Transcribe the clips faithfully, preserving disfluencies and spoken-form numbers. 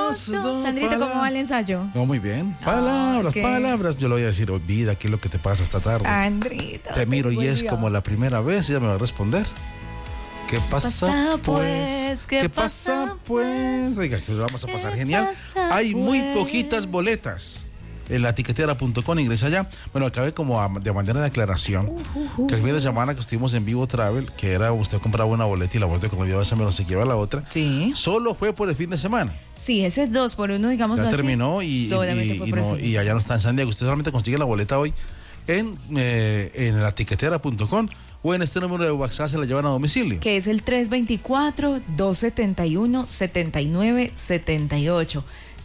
dos, dos. Sandrito, ¿cómo palabras. va el ensayo? No, muy bien. Palabras, es que- palabras. Yo le voy a decir, olvida qué es lo que te pasa esta tarde. Sandrito. Te miro y es como la primera vez y ella me va a responder. ¿Qué pasa, pasa, pues? pues? ¿Qué pasa, pasa, pues? pues? Oiga, que lo vamos a pasar ¿Qué genial. pasa, Hay muy pues? poquitas boletas. En la tiquetera punto com, ingresa allá. Bueno, acabé como a- de manera de aclaración Uh, uh, que el fin de uh. semana que estuvimos en Vivo Travel, que era usted compraba una boleta y la voz de Colombia Besa me lo se lleva la otra, Sí. solo fue por el fin de semana. Sí, ese dos por uno, digamos. Ya terminó y, solamente y- fue y por el no- fin de y allá no semana. está en San Diego. Usted solamente consigue la boleta hoy en, eh, en la tiquetera punto com o en este número de WhatsApp se la llevan a domicilio. Que es el tres veinticuatro, doscientos setenta y uno, setenta y nueve, setenta y ocho.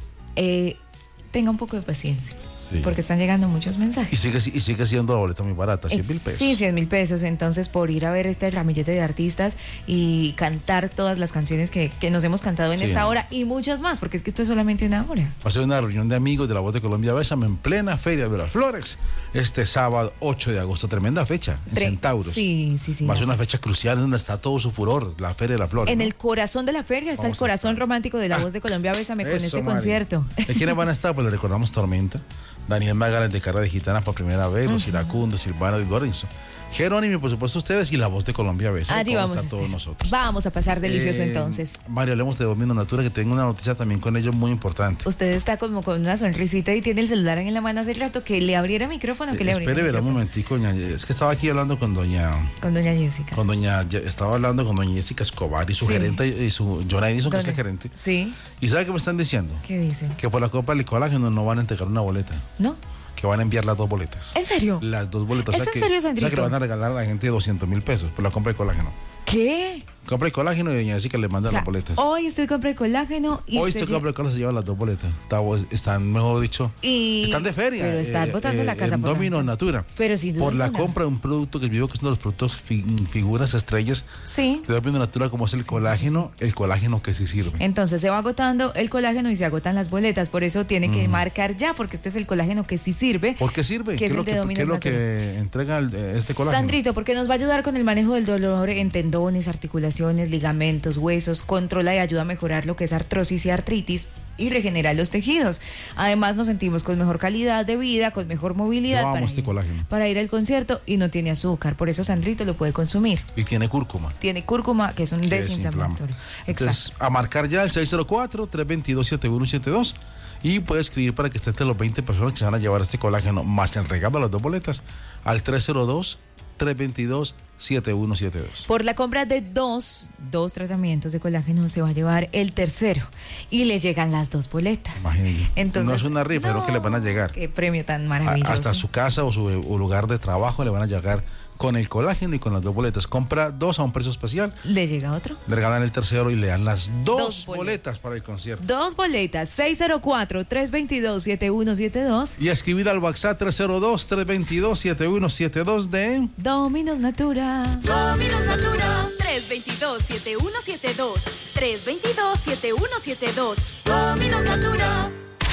Eh, tenga un poco de paciencia, Sí. porque están llegando muchos Y mensajes. sigue, y sigue siendo la boleta muy barata, cien mil pesos. Sí, cien mil pesos. Entonces, por ir a ver este ramillete de artistas y cantar todas las canciones que, que nos hemos cantado en Sí. esta hora y muchas más, porque es que esto es solamente una hora. Va a ser una reunión de amigos de la voz de Colombia Bésame en plena Feria de las Flores este sábado ocho de agosto. Tremenda fecha en Tre- Centauros. Sí, sí, sí. Va a ser una fecha crucial donde está todo su furor, la Feria de las Flores. En ¿no? el corazón de la feria está Vamos el a corazón estar. romántico de la Ah, voz de Colombia Bésame con Eso, este Mari. concierto. ¿De quiénes van a estar? Pues le recordamos Tormenta, Daniel Magallanes de Cara de Gitana por primera vez, Los Iracundos, Silvana y Lorenzo, Jerónimo y por supuesto ustedes y la voz de Colombia Besa. Allí vamos a estar todos estar. nosotros. Vamos a pasar delicioso Eh, entonces. Mario, hablemos de Domino Natura, que tengo una noticia también con ellos muy importante. Usted está como con una sonrisita y tiene el celular en la mano hace rato. Que le abriera micrófono, que le Eh, abriera Espere, verá un micrófono. momentico, doña Ye- es que estaba aquí hablando con doña, Con doña Jessica. con doña, Ye- estaba hablando con doña Jessica Escobar y su Sí. gerente, y su John Edison, que es la Doña- gerente. Sí, ¿Y sabe qué me están diciendo? ¿qué dicen? Que por la Copa del Colágeno no van a entregar una boleta, ¿No? que van a enviar las dos boletas. ¿En serio? Las dos boletas. ¿Es o sea en que, serio, o sea Sandrito? que le van a regalar a la gente doscientos mil pesos por la compra de colágeno. ¿Qué? Compra el colágeno y doña Jessica le manda O sea, las boletas. hoy usted compra el colágeno y Hoy se se lle- compra el colágeno, se llevan las dos boletas. Está- Están, mejor dicho, Y- están de feria. pero están botando la casa en por la Domino ventana. Natura. Pero sin duda Por la alguna. compra de un producto que yo digo que es uno de los productos fi- figuras estrellas Sí. de Domino Natura, como es el Sí, sí, colágeno, el colágeno que sí sirve. Entonces se va agotando el colágeno y se agotan las boletas. Por eso tiene que marcar ya, porque este es el colágeno que sí sirve. ¿Por qué sirve? Que ¿Qué es es lo el de que, Domino's qué es lo Natura. que entrega el- este colágeno? Sandrito, porque nos va a ayudar con el manejo del dolor en tendones, articulaciones, ligamentos, huesos, controla y ayuda a mejorar lo que es artrosis y artritis y regenera los tejidos. Además nos sentimos con mejor calidad de vida, con mejor movilidad Yo amo para, este ir, colágeno. para ir al concierto y no tiene azúcar. Por eso Sandrito lo puede consumir. Y tiene cúrcuma. Tiene cúrcuma, que es un Que desinflamatorio. desinflama. Exacto. Entonces, a marcar ya el seis cero cuatro, tres dos dos, siete uno siete dos y puede escribir para que esté entre los veinte personas que se van a llevar este colágeno más el regalo de las dos boletas al tres cero dos, tres dos dos, siete uno siete dos. Por la compra de dos, dos tratamientos de colágeno se va a llevar el tercero y le llegan las dos boletas. Imagínate. Entonces, No es una rifa, es lo que le van a llegar. Qué premio tan A- maravilloso. Hasta su casa o su o lugar de trabajo le van a llegar con el colágeno y con las dos boletas. Compra dos a un precio especial, ¿Le llega otro? le regalan el tercero y le dan las dos, Dos boletas. boletas. para el concierto. Dos boletas, seis cero cuatro, tres dos dos, siete uno siete dos. Y escribir al WhatsApp tres cero dos, tres dos dos, siete uno siete dos de... Dominos Natura. Dominos Natura. tres dos dos, siete uno siete dos. tres dos dos, siete uno siete dos. Dominos Natura.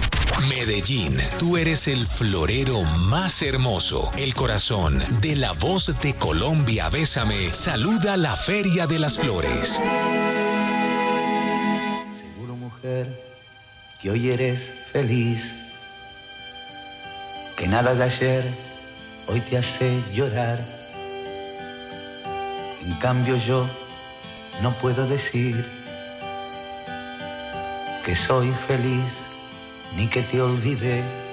Medellín, tú eres el florero más hermoso, el corazón de la voz de Colombia Bésame. Saluda la Feria de las Flores. Seguro, mujer, que hoy eres feliz, que nada de ayer hoy te hace llorar. En cambio yo no puedo decir que soy feliz ni que te olvidé.